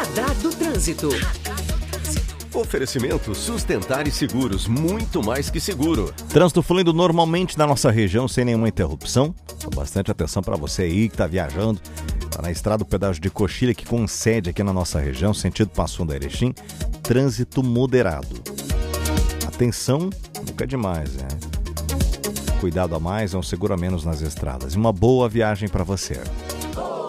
Radar do Trânsito. Oferecimento Sustentar e Seguros, muito mais que seguro. Trânsito fluindo normalmente na nossa região, sem nenhuma interrupção. Bastante atenção para você aí que está viajando. Está na estrada do pedágio de Coxilha, que concede aqui na nossa região, sentido Passunda Erechim, trânsito moderado. Atenção, nunca é demais, né? Cuidado a mais é um seguro a menos nas estradas. E uma boa viagem para você.